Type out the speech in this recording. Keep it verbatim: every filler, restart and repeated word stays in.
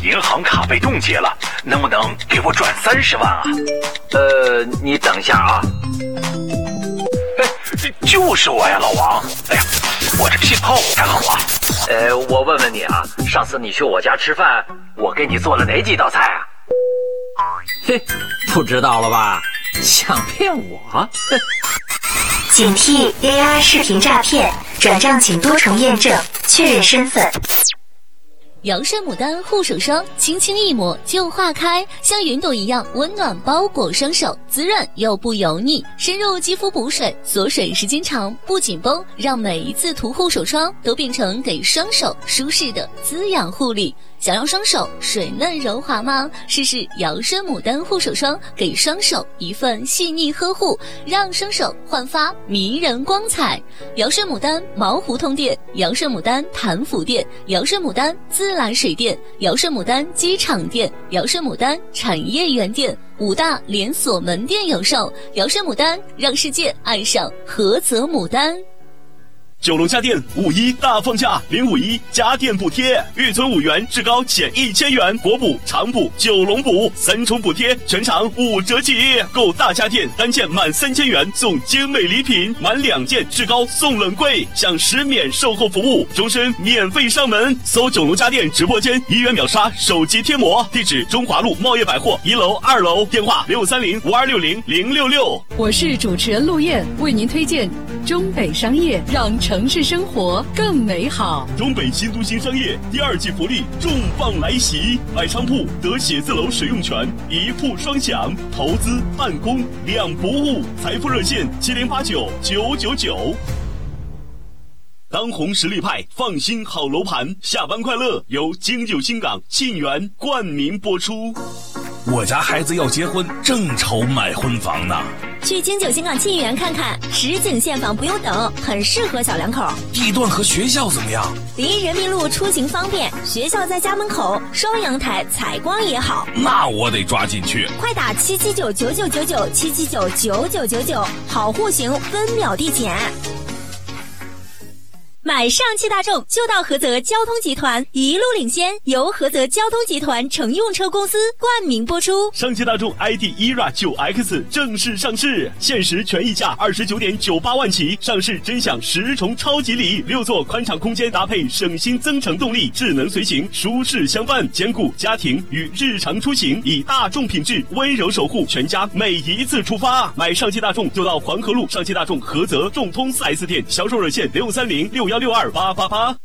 银行卡被冻结了，能不能给我转三十万啊？ 呃，你等一下啊。 哎，就是我呀，老王。哎呀，我这信号不太好啊。 呃，我问问你啊，上次你去我家吃饭，我给你做了哪几道菜啊？嘿，不知道了吧？想骗我？ 警惕 A I 视频诈骗，转账请多重验证，确认身份。 扬胜牡丹护手霜，轻轻一抹就化开，像云朵一样温暖包裹双手，滋润又不油腻，深入肌肤补水，锁水时间长不紧绷，让每一次涂护手霜都变成给双手舒适的滋养护理。想要双手水嫩柔滑吗？试试扬胜牡丹护手霜，给双手一份细腻呵护，让双手焕发迷人光彩。扬胜牡丹毛胡同店、扬胜牡丹潭府店、扬胜牡丹自来水店、扬胜牡丹机场店、扬胜牡丹产业园店五大连锁门店有售。扬胜牡丹，让世界爱上菏泽牡丹。 九龙家电五一大放价，零五一家电补贴，预存五元，至高减一千元，国补、长补、九龙补三重补贴，全场五折起。购大家电单件满三千元送精美礼品，满两件至高送冷柜，享十免售后服务，终身免费上门。搜九龙家电直播间，一元秒杀手机贴膜，地址中华路茂业百货一楼、二楼，电话六三零五二六零零六六。 我是主持人陆燕，为您推荐中北商业，让城市生活更美好。 中北新都新商业第二季福利重磅来袭，买商铺得写字楼使用权，一铺双享，投资办公两不误。财富热线七零八九九九九。当红实力派，放心好楼盘，下班快乐由京九新港沁园冠名播出。 我家孩子要结婚，正愁买婚房呢。 去京九新港沁园看看，实景现房不用等，很适合小两口。 地段和学校怎么样？ 离人民路出行方便，学校在家门口，双阳台，采光也好。 那我得抓紧去。 快打七七九九九九九七七九九九九九，好户型分秒递减。买上汽大众就到菏泽交通集团，一路领先，由菏泽交通集团乘用车公司冠名播出。 上汽大众 I D E R A 九 X 正式上市，限时权益价二十九点九八万起，上市真享十重超级礼，六座宽敞空间搭配省心增程动力，智能随行，舒适相伴，兼顾家庭与日常出行，以大众品质温柔守护全家每一次出发。买上汽大众就到黄河路上汽大众菏泽众通 四 S 店，销售热线六三零六幺六二八八八。